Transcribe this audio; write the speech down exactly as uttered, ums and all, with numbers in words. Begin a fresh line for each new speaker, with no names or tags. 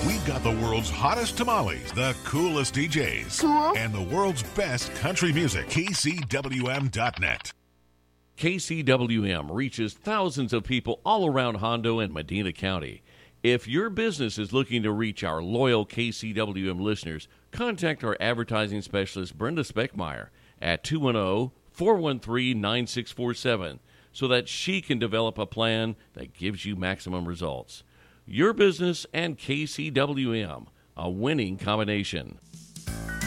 We've got the world's hottest tamales, the coolest D Js,
Cool.
and the world's best country music. K C W M dot net.
K C W M reaches thousands of people all around Hondo and Medina County. If your business is looking to reach our loyal K C W M listeners, contact our advertising specialist, Brenda Speckmeyer, at two one zero, four one three, nine six four seven so that she can develop a plan that gives you maximum results. Your business and K C W M, a winning combination.